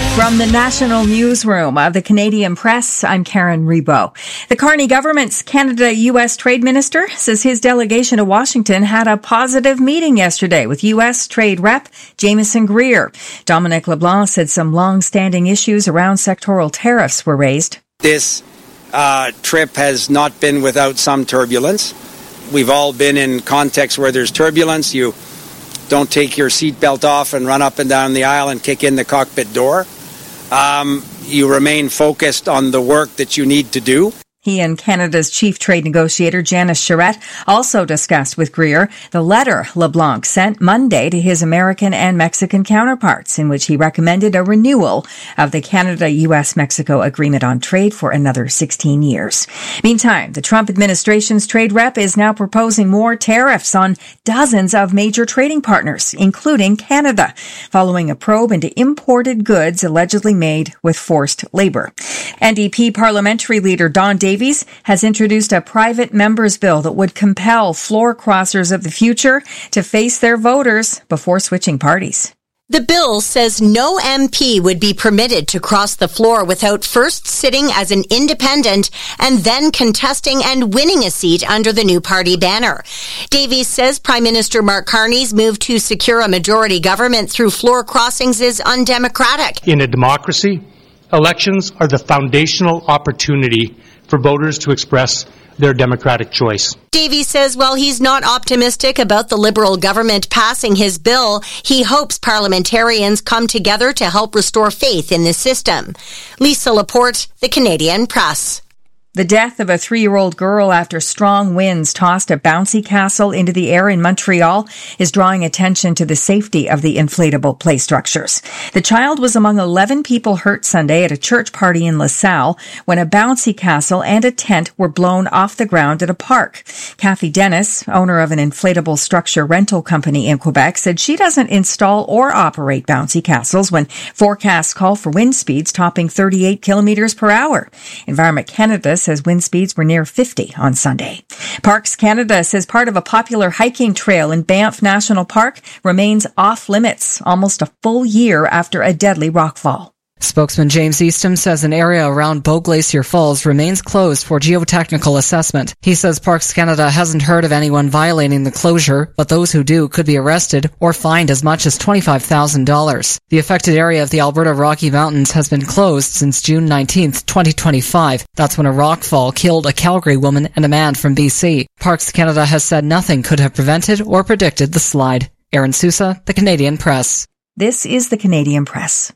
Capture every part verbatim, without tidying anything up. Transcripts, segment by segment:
From the National Newsroom of the Canadian Press, I'm Karen Rebo. The Carney government's Canada-U S Trade Minister says his delegation to Washington had a positive meeting yesterday with U S Trade Rep Jameson Greer. Dominic LeBlanc said some long-standing issues around sectoral tariffs were raised. This uh, trip has not been without some turbulence. We've all been in contexts where there's turbulence. You don't take your seatbelt off and run up and down the aisle and kick in the cockpit door. Um, you remain focused on the work that you need to do. He and Canada's chief trade negotiator, Janice Charette, also discussed with Greer the letter LeBlanc sent Monday to his American and Mexican counterparts, in which he recommended a renewal of the Canada-U S-Mexico Agreement on Trade for another sixteen years. Meantime, the Trump administration's trade rep is now proposing more tariffs on dozens of major trading partners, including Canada, following a probe into imported goods allegedly made with forced labor. N D P parliamentary leader Don Davies Davies has introduced a private members bill that would compel floor crossers of the future to face their voters before switching parties. The bill says no M P would be permitted to cross the floor without first sitting as an independent and then contesting and winning a seat under the new party banner. Davies says Prime Minister Mark Carney's move to secure a majority government through floor crossings is undemocratic. In a democracy, elections are the foundational opportunity for voters to express their democratic choice. Davies says while he's not optimistic about the Liberal government passing his bill, he hopes parliamentarians come together to help restore faith in the system. Lisa Laporte, The Canadian Press. The death of a three-year-old girl after strong winds tossed a bouncy castle into the air in Montreal is drawing attention to the safety of the inflatable play structures. The child was among eleven people hurt Sunday at a church party in LaSalle when a bouncy castle and a tent were blown off the ground at a park. Kathy Dennis, owner of an inflatable structure rental company in Quebec, said she doesn't install or operate bouncy castles when forecasts call for wind speeds topping thirty-eight kilometers per hour. Environment Canada says wind speeds were near fifty on Sunday. Parks Canada says part of a popular hiking trail in Banff National Park remains off limits almost a full year after a deadly rockfall. Spokesman James Eastham says an area around Bow Glacier Falls remains closed for geotechnical assessment. He says Parks Canada hasn't heard of anyone violating the closure, but those who do could be arrested or fined as much as twenty-five thousand dollars. The affected area of the Alberta Rocky Mountains has been closed since June nineteenth, twenty twenty-five. That's when a rockfall killed a Calgary woman and a man from B C. Parks Canada has said nothing could have prevented or predicted the slide. Aaron Sousa, The Canadian Press. This is The Canadian Press.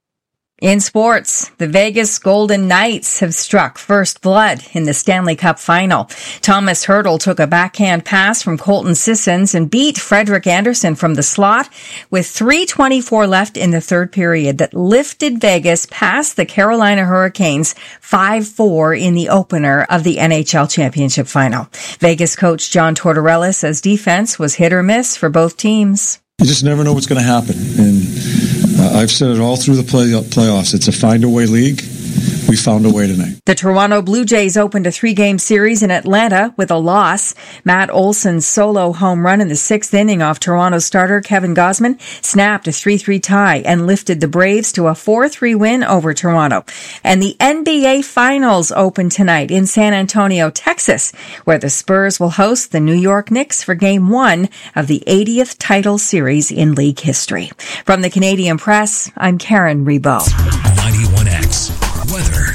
In sports, the Vegas Golden Knights have struck first blood in the Stanley Cup final. Thomas Hertl took a backhand pass from Colton Sissons and beat Frederik Andersen from the slot with three twenty-four left in the third period that lifted Vegas past the Carolina Hurricanes five four in the opener of the N H L Championship final. Vegas coach John Tortorella says defense was hit or miss for both teams. You just never know what's going to happen. And uh, I've said it all through the play- playoffs. It's a find-a-way league. We found a way tonight. The Toronto Blue Jays opened a three-game series in Atlanta with a loss. Matt Olson's solo home run in the sixth inning off Toronto starter Kevin Gausman snapped a three three tie and lifted the Braves to a four three win over Toronto. And the N B A Finals open tonight in San Antonio, Texas, where the Spurs will host the New York Knicks for Game one of the eightieth title series in league history. From the Canadian Press, I'm Karen Rebo. ninety-one X weather.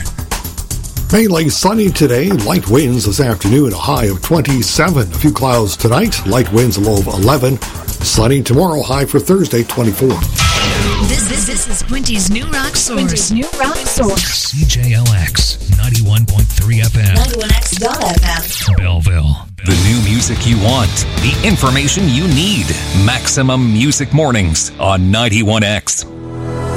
Mainly sunny today, light winds this afternoon, a high of twenty-seven. A few clouds tonight, light winds a low of eleven. Sunny tomorrow, high for Thursday, twenty-four. This, this, this is Quinty's New Rock Source. Quinty's New Rock Source. C J L X, ninety-one point three F M. ninety-one X dot F M. Belleville. The new music you want. The information you need. Maximum Music Mornings on ninety-one X.